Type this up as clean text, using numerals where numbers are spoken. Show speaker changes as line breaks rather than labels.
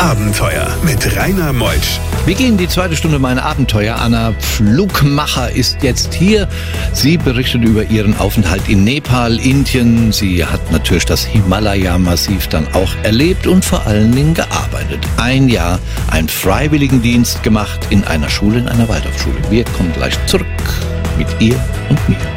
Abenteuer mit Rainer Meutsch.
Wir gehen die zweite Stunde mein Abenteuer. Anna Flugmacher ist jetzt hier. Sie berichtet über ihren Aufenthalt in Nepal, Indien. Sie hat natürlich das Himalaya-Massiv dann auch erlebt und vor allen Dingen gearbeitet. Ein Jahr einen Freiwilligendienst gemacht in einer Schule, in einer Waldorfschule. Wir kommen gleich zurück mit ihr und mir.